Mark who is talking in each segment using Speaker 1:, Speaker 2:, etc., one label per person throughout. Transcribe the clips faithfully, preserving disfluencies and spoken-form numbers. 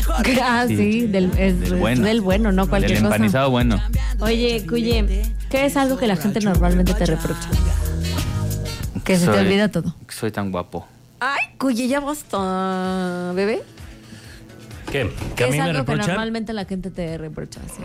Speaker 1: Ah, sí, sí del, es, del, bueno. del bueno, no cualquier
Speaker 2: cosa. Del empanizado
Speaker 1: cosa.
Speaker 2: bueno.
Speaker 1: Oye, Cuye, ¿qué es algo que la gente normalmente te reprocha? Que se
Speaker 2: soy,
Speaker 1: te olvida todo.
Speaker 2: Soy tan guapo.
Speaker 1: Ay, Cuye, ya basta, bebé.
Speaker 3: ¿Qué?
Speaker 1: ¿Qué
Speaker 3: a mí
Speaker 1: es
Speaker 3: me
Speaker 1: algo que
Speaker 3: reprochan?
Speaker 1: normalmente la gente te reprocha? ¿Sí?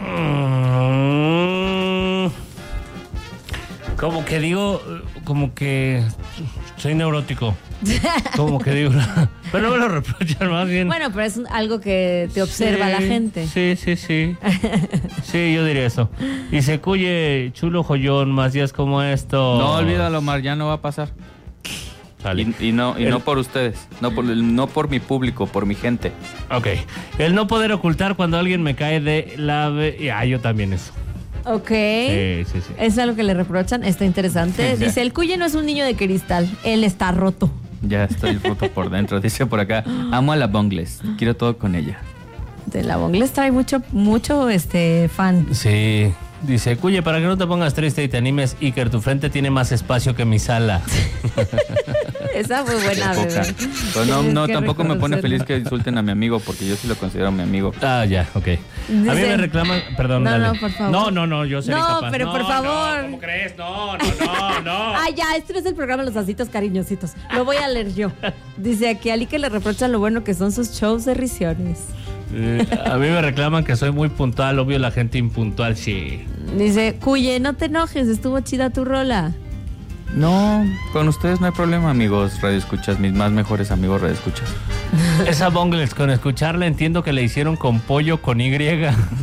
Speaker 3: Mm, como que digo, como que soy neurótico. Como que digo, pero no me lo reprochan más bien.
Speaker 1: Bueno, pero es un, algo que te observa
Speaker 3: sí,
Speaker 1: la gente.
Speaker 3: Sí, sí, sí. Sí, yo diría eso. Y se cuye, chulo joyón, más días como esto.
Speaker 2: No, olvídalo, Omar, ya no va a pasar. Y, y no y El... no por ustedes, no por, no por mi público, por mi gente.
Speaker 3: Ok. El no poder ocultar cuando alguien me cae de la... Ah, yo también eso.
Speaker 1: Ok.
Speaker 3: Sí, sí, sí.
Speaker 1: Es algo que le reprochan, está interesante. Dice, el Cuye no es un niño de cristal, él está roto.
Speaker 2: Ya estoy roto por dentro. Dice por acá, amo a la Bongles, quiero todo con ella.
Speaker 1: De la Bongles trae mucho, mucho este fan.
Speaker 3: Sí. Dice, Cuye, para que no te pongas triste y te animes, Iker, tu frente tiene más espacio que mi sala.
Speaker 1: Esa fue buena, bebé.
Speaker 2: Pero no, no tampoco me pone feliz que insulten a mi amigo, porque yo sí lo considero mi amigo.
Speaker 3: Ah, ya, ok. Dice, a mí me reclaman, perdón,
Speaker 1: no,
Speaker 3: dale.
Speaker 1: No, por favor.
Speaker 3: No, no, no, yo seré
Speaker 1: no,
Speaker 3: capaz.
Speaker 1: No, pero por
Speaker 3: no,
Speaker 1: favor.
Speaker 3: No, ¿cómo crees? No, no, no, no.
Speaker 1: Ah, ya, este no es el programa Los Asitos Cariñositos. Lo voy a leer yo. Dice aquí, a Ali que le reprochan lo bueno que son sus shows de risiones.
Speaker 3: Eh, a mí me reclaman que soy muy puntual, obvio la gente impuntual, sí.
Speaker 1: Dice, Cuye, no te enojes, estuvo chida tu rola.
Speaker 2: No, con ustedes no hay problema, amigos radioescuchas, mis más mejores amigos radioescuchas.
Speaker 3: Esa Bongles, con escucharla entiendo que le hicieron con pollo con Y.
Speaker 1: Con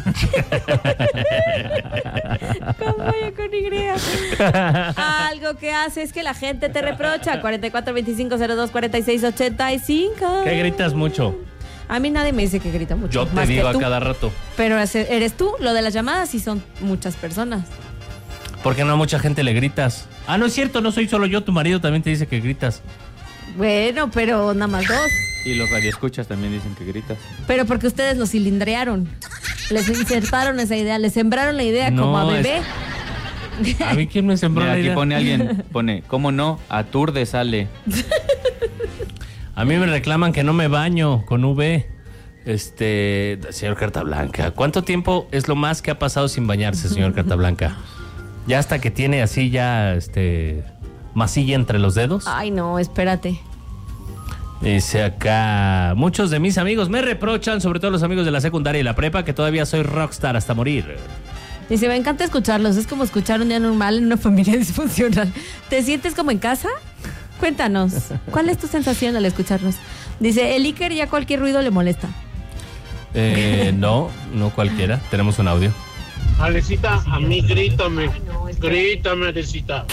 Speaker 1: pollo con Y. Algo que hace es que la gente te reprocha. cuarenta y cuatro veinticinco cero dos cuarenta y seis ochenta y cinco.
Speaker 3: ¿Qué gritas mucho?
Speaker 1: A mí nadie me dice que grita mucho.
Speaker 3: Yo te digo a cada rato.
Speaker 1: Pero eres tú, lo de las llamadas sí son muchas personas.
Speaker 3: Porque no a mucha gente le gritas. Ah, no es cierto, no soy solo yo, tu marido también te dice que gritas.
Speaker 1: Bueno, pero nada más dos.
Speaker 2: Y los radioescuchas también dicen que gritas.
Speaker 1: Pero porque ustedes lo cilindrearon. Les insertaron esa idea, les sembraron la idea no, como a bebé.
Speaker 3: Es... ¿A mí quién me sembró
Speaker 2: Mira,
Speaker 3: la idea?
Speaker 2: Aquí pone alguien, pone, ¿cómo no? Aturde sale.
Speaker 3: A mí me reclaman que no me baño con V. Este, señor Carta Blanca, ¿cuánto tiempo es lo más que ha pasado sin bañarse, señor Carta Blanca? Ya hasta que tiene así ya, este, masilla entre los dedos.
Speaker 1: Ay, no, espérate.
Speaker 3: Dice acá, muchos de mis amigos me reprochan, sobre todo los amigos de la secundaria y la prepa, que todavía soy rockstar hasta morir.
Speaker 1: Dice, me encanta escucharlos, es como escuchar un día normal en una familia disfuncional. ¿Te sientes como en casa? Cuéntanos, ¿cuál es tu sensación al escucharnos? Dice, el Iker ya cualquier ruido le molesta.
Speaker 3: Eh, no, no cualquiera. Tenemos un audio.
Speaker 4: Alecita, a mí grítame. Grítame, Alecita.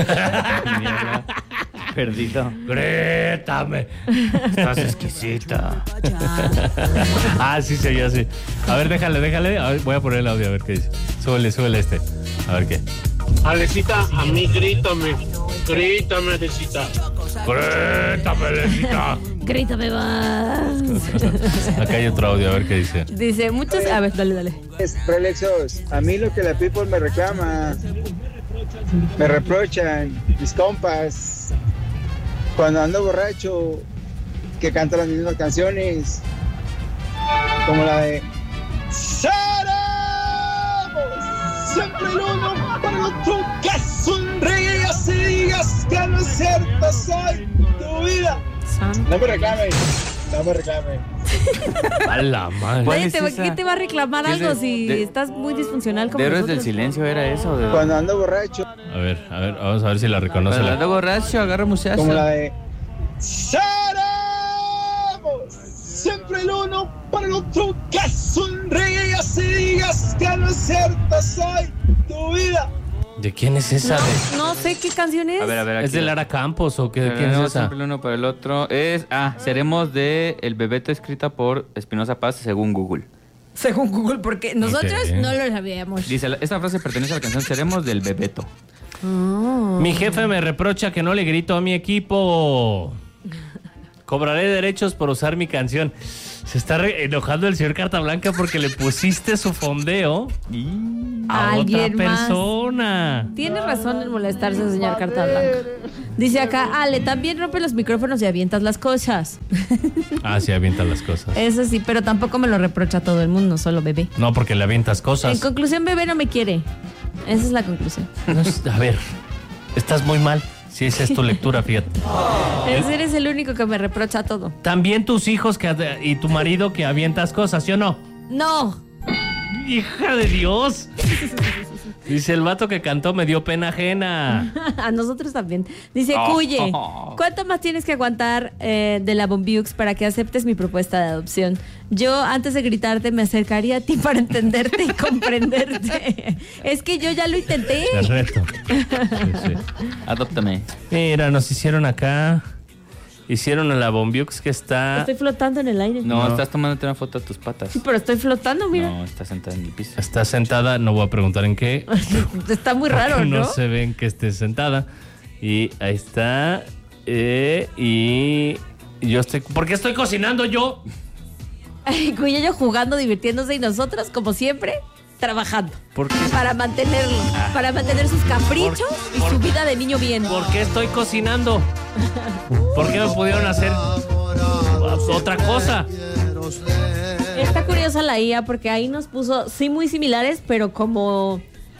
Speaker 2: Perdido.
Speaker 3: Grítame. Estás exquisita. Ah, sí, sí, ya sí. A ver, déjale, déjale. A ver, voy a poner el audio a ver qué dice. Súbele, súbele este. A ver qué.
Speaker 4: Alecita, a mí grítame. Grítame, Alecita.
Speaker 3: Grítame, Alecita.
Speaker 1: Grítame más.
Speaker 3: Acá hay otro audio, a ver qué dice.
Speaker 1: Dice, muchos... A ver, dale, dale.
Speaker 5: Prelexos, a mí lo que la people me reclama, me reprochan, mis compas, cuando ando borracho, que canto las mismas canciones, como la de ¡Seremos siempre el uno para el otro, que sonrías y digas que no es cierto, soy tu vida! No me reclamen, no me reclamen.
Speaker 3: A la madre.
Speaker 1: Oye, te, ¿qué te va a reclamar algo de, si de, estás muy disfuncional como
Speaker 2: de Héroes
Speaker 1: nosotros?
Speaker 2: del Silencio era eso. De...
Speaker 5: Cuando ando borracho.
Speaker 3: A ver, a ver, vamos a ver si la reconoce.
Speaker 2: Cuando ando borracho, agarra muchacho.
Speaker 5: Como la de seremos siempre el uno para el otro, que sonrías y digas que no es cierto, soy tu vida.
Speaker 3: ¿De quién es esa?
Speaker 1: No,
Speaker 3: de...
Speaker 1: no sé qué canción es.
Speaker 2: A ver, a ver. Aquí.
Speaker 3: ¿Es de Lara Campos o qué? ¿De quién es esa?
Speaker 2: Siempre el uno para el otro. Es, ah, seremos de El Bebeto, escrita por Espinosa Paz, según Google.
Speaker 1: Según Google, porque nosotros
Speaker 3: Okay.
Speaker 1: no lo sabíamos.
Speaker 2: Dice, esta frase pertenece a la canción Seremos del Bebeto.
Speaker 1: Oh.
Speaker 3: Mi jefe me reprocha que no le grito a mi equipo. Cobraré derechos por usar mi canción. Se está re- enojando el señor Carta Blanca porque le pusiste su fondeo a
Speaker 1: Alguien
Speaker 3: otra
Speaker 1: más.
Speaker 3: persona.
Speaker 1: Tiene razón en molestarse, señor Carta Blanca. Dice acá, Ale, también rompe los micrófonos y avientas las cosas.
Speaker 3: Ah, sí, avientas las cosas.
Speaker 1: Eso sí, pero tampoco me lo reprocha todo el mundo, solo bebé.
Speaker 3: No, porque le avientas
Speaker 1: En
Speaker 3: cosas.
Speaker 1: conclusión, bebé no me quiere. Esa es la conclusión.
Speaker 3: No es- a ver, estás muy mal. Si esa es tu lectura, fíjate.
Speaker 1: Ese eres el único que me reprocha todo.
Speaker 3: También tus hijos que, y tu marido que avientas cosas, ¿sí o no?
Speaker 1: No.
Speaker 3: ¡Hija de Dios! Dice el vato que cantó, me dio pena ajena.
Speaker 1: A nosotros también. Dice,
Speaker 2: Oh.
Speaker 1: Cuye, ¿cuánto más tienes que aguantar eh, de la Bombiux para que aceptes mi propuesta de adopción? Yo, antes de gritarte, me acercaría a ti para entenderte y comprenderte. Es que yo ya lo intenté.
Speaker 3: Te reto. Sí, sí.
Speaker 2: Adóptame.
Speaker 3: Mira, nos hicieron acá. Hicieron a la Bombiux que está.
Speaker 1: Estoy flotando en el aire.
Speaker 2: No,
Speaker 3: No.
Speaker 2: estás tomándote una foto de tus patas.
Speaker 1: Sí, pero estoy flotando, mira.
Speaker 2: No, estás sentada en el piso.
Speaker 3: Está sentada, no voy a preguntar en qué.
Speaker 1: Está muy raro,
Speaker 3: porque
Speaker 1: ¿no?
Speaker 3: No se ven que esté sentada. Y ahí está. eh, y yo estoy. ¿Por qué estoy cocinando yo?
Speaker 1: Ay, Cuye, yo jugando, divirtiéndose y nosotros, como siempre, trabajando.
Speaker 3: ¿Por qué?
Speaker 1: Para mantenerlo. Para mantener sus caprichos
Speaker 3: Por-
Speaker 1: y
Speaker 3: por-
Speaker 1: su vida de niño bien.
Speaker 3: ¿Por qué estoy cocinando? ¿Por qué no pudieron hacer otra cosa?
Speaker 1: Está curiosa la I A porque ahí nos puso, sí, muy similares, pero como,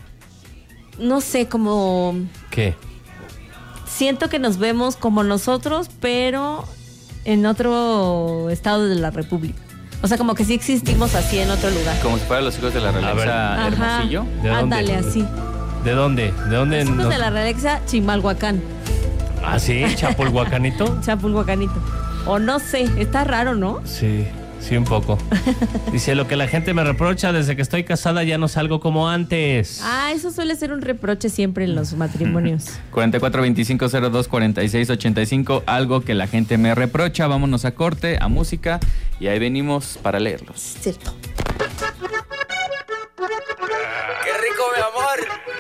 Speaker 1: no sé, como,
Speaker 3: ¿Qué?
Speaker 1: siento que nos vemos como nosotros, pero en otro estado de la República. O sea, como que sí existimos así en otro lugar.
Speaker 2: Como si fueran los hijos de la
Speaker 3: ver.
Speaker 2: realeza Hermosillo.
Speaker 3: ¿De dónde?
Speaker 1: Ándale, así.
Speaker 3: ¿De dónde? ¿De dónde?
Speaker 1: Los hijos
Speaker 3: nos-
Speaker 1: de la realeza Chimalhuacán,
Speaker 3: Ah, sí, Chapulhuacanito.
Speaker 1: Chapulhuacanito. O no sé, está raro, ¿no?
Speaker 3: Sí, sí, un poco. Dice, lo que la gente me reprocha desde que estoy casada ya no salgo como antes.
Speaker 1: Ah, eso suele ser un reproche siempre en los matrimonios.
Speaker 2: cuarenta y cuatro veinticinco cero dos cuarenta y seis ochenta y cinco. Algo que la gente me reprocha. Vámonos a corte, a música. Y ahí venimos para leerlos.
Speaker 1: Cierto.
Speaker 6: ¡Qué rico, mi amor!